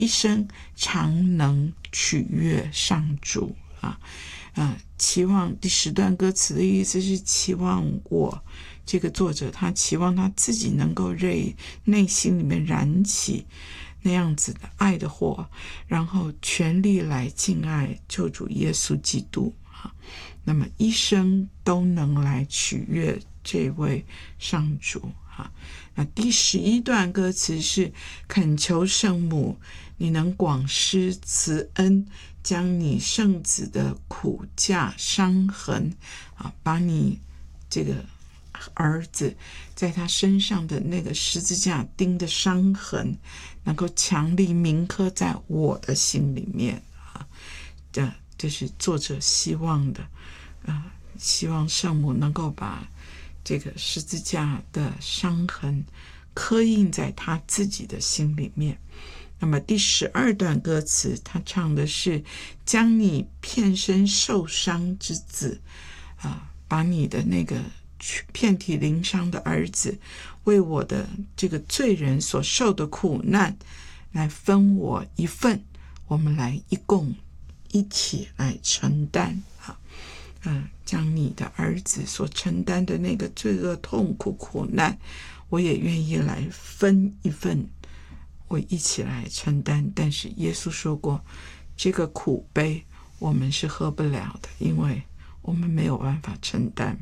一生常能取悦上主期望第10段歌词的意思是期望这个作者他期望他自己能够内心里面燃起那样子的爱的火，然后全力来敬爱救主耶稣基督那么一生都能来取悦这位上主那第11段歌词是恳求圣母你能广施慈恩，将你圣子的苦架伤痕把你这个儿子在他身上的那个十字架钉的伤痕能够强力铭刻在我的心里面这是作者希望的希望圣母能够把这个十字架的伤痕刻印在他自己的心里面。那么第12段歌词他唱的是将你遍身受伤之子把你的那个遍体鳞伤的儿子为我的这个罪人所受的苦难来分我一份，我们来一起来承担将你的儿子所承担的那个罪恶痛苦苦难我也愿意来分一份，我一起来承担。但是耶稣说过这个苦杯我们是喝不了的，因为我们没有办法承担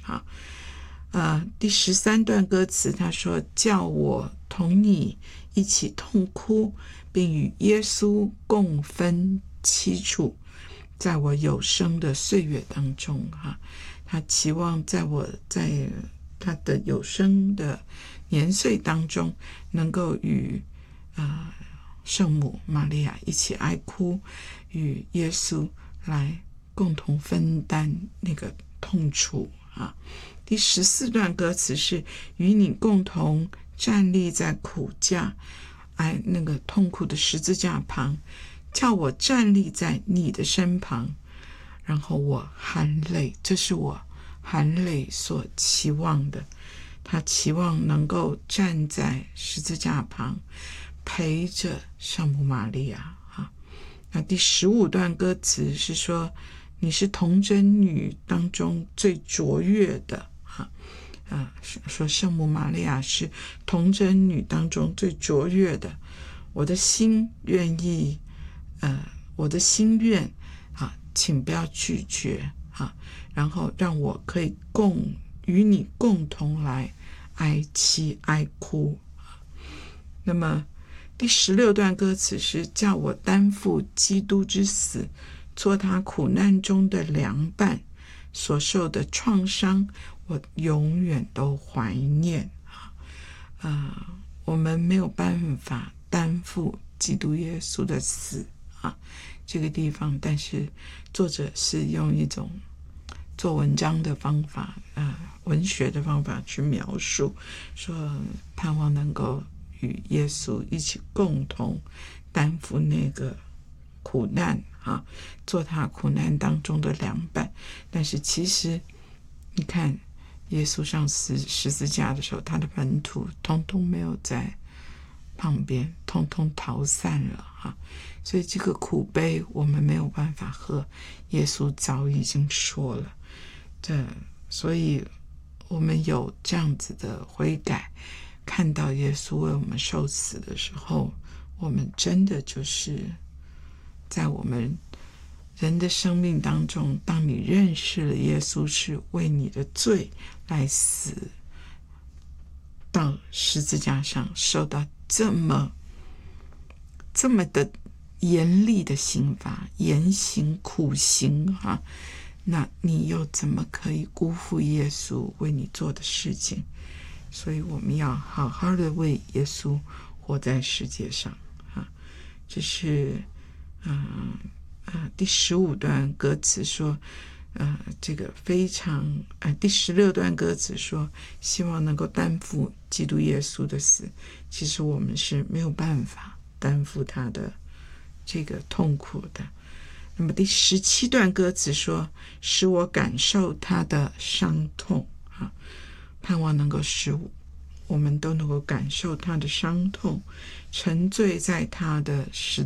第13段歌词他说叫我同你一起痛哭，并与耶稣共分凄楚，在我有生的岁月当中他期望在他的有生的年岁当中能够与圣母玛利亚一起哀哭，与耶稣来共同分担那个痛楚第14段歌词是与你共同站立在苦架那个痛苦的十字架旁，叫我站立在你的身旁，然后我含泪，这是我含泪所期望的。他期望能够站在十字架旁陪着圣母玛利亚那第15段歌词是说你是童贞女当中最卓越的说圣母玛利亚是童贞女当中最卓越的，我的心愿请不要拒绝然后让我可以与你共同来哀戚哀哭那么第16段歌词是叫我担负基督之死，做他苦难中的良伴，所受的创伤我永远都怀念我们没有办法担负基督耶稣的死这个地方，但是作者是用一种做文章的方法文学的方法去描述，说盼望能够与耶稣一起共同担负那个苦难做他苦难当中的良伴。但是其实你看耶稣上十字架的时候，他的门徒通通没有在旁边，通通逃散了所以这个苦杯我们没有办法喝，耶稣早已经说了所以我们有这样子的悔改，看到耶稣为我们受死的时候，我们真的就是在我们人的生命当中，当你认识了耶稣是为你的罪来死，到十字架上受到这么的严厉的刑罚，严刑苦刑那你又怎么可以辜负耶稣为你做的事情？所以我们要好好的为耶稣活在世界上这是第15段歌词说这个非常第16段歌词说希望能够担负基督耶稣的死，其实我们是没有办法担负他的这个痛苦的。那么第17段歌词说使我感受他的伤痛盼望能够使我们都能够感受他的伤痛，沉醉在他的十